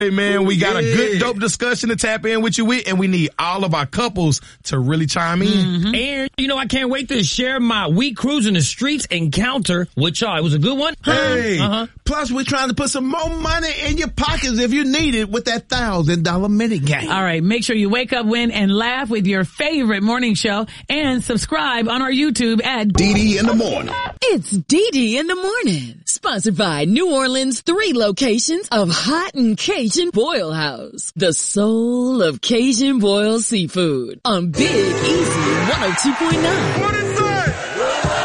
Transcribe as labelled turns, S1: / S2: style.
S1: Hey, man, we got a good, dope discussion to tap in with you with, and we need all of our couples to really chime in.
S2: Mm-hmm. And, I can't wait to share my week cruising the streets encounter with y'all. It was a good one.
S3: Hey, plus we're trying to put some more money in your pockets if you need it with that $1,000 minute game.
S4: All right, make sure you wake up, win, and laugh with your favorite morning show, and subscribe on our YouTube at
S5: DD in the Morning.
S6: It's DD in the Morning, sponsored by New Orleans' 3 locations of Hot and Cajun Boil House, the soul of Cajun boiled seafood on Big Easy 102.9.